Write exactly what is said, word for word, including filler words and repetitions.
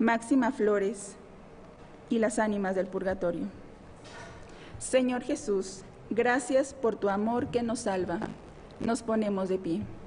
Máxima Flores y las ánimas del purgatorio. Señor Jesús, gracias por tu amor que nos salva. Nos ponemos de pie.